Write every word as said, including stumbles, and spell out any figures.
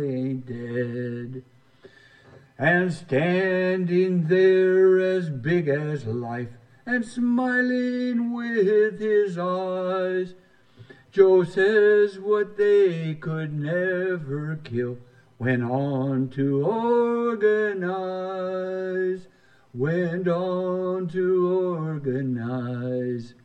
ain't dead. And standing there as big as life and smiling with his eyes, Joe says what they could never kill went on to organize, went on to organize.